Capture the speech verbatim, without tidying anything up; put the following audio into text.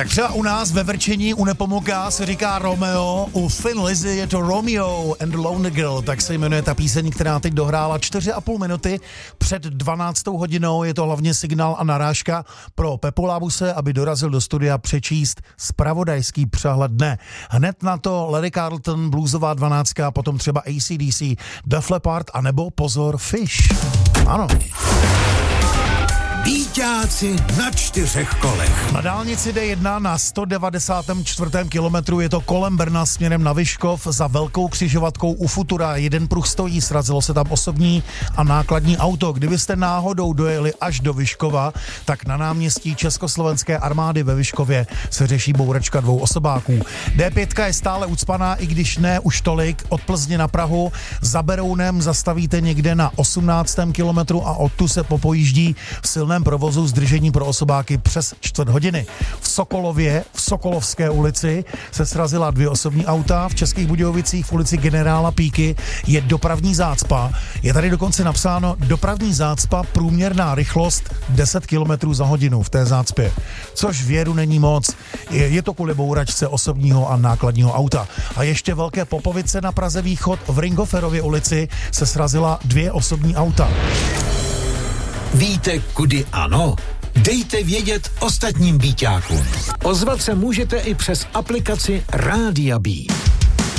Tak třeba u nás ve Vrčení u Nepomuka se říká Romeo, u Thin Lizzy je to Romeo and the Lonely Girl, tak se jmenuje ta píseň, která teď dohrála čtyři a půl minuty před dvanáctou hodinou. Je to hlavně signál a narážka pro Pepu Lábuse, aby dorazil do studia přečíst zpravodajský přehled dne. Hned na to Larry Carlton, bluesová dvanáctka, potom třeba A C D C, Def Leppard a nebo pozor Fish. Ano. Bíťáci na čtyřech kolech. Na dálnici D jedna na sto devadesátém čtvrtém kilometru je to kolem Brna směrem na Vyškov za velkou křižovatkou u Futura. Jeden pruh stojí, srazilo se tam osobní a nákladní auto. Kdybyste náhodou dojeli až do Vyškova, tak na náměstí Československé armády ve Vyškově se řeší bouračka dvou osobáků. D pět je stále ucpaná, i když ne už tolik. Od Plzně na Prahu za Berounem zastavíte někde na osmnáctém kilometru a odtud se popojíždí v silném provozu zdržení pro osobáky přes čtvrt hodiny. V Sokolově, v Sokolovské ulici se srazila dvě osobní auta, v Českých Budějovicích v ulici Generála Píky je dopravní zácpa. Je tady dokonce napsáno dopravní zácpa, průměrná rychlost deset kilometrů za hodinu v té zácpě. Což věru není moc. Je, je to kvůli bouračce osobního a nákladního auta. A ještě Velké Popovice na Praze Východ v Ringoferově ulici se srazila dvě osobní auta. Víte, kudy ano? Dejte vědět ostatním bíťákům. Ozvat se můžete i přes aplikaci Rádia Beat.